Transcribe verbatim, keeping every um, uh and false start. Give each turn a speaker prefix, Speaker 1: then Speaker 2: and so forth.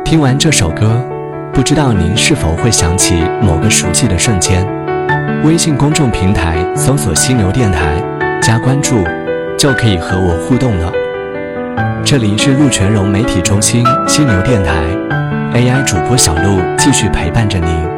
Speaker 1: 听完这首歌，不知道您是否会想起某个熟悉的瞬间？微信公众平台搜索犀牛电台，加关注，就可以和我互动了。这里是陆全融媒体中心犀牛电台 A I 主播小璐继续陪伴着您。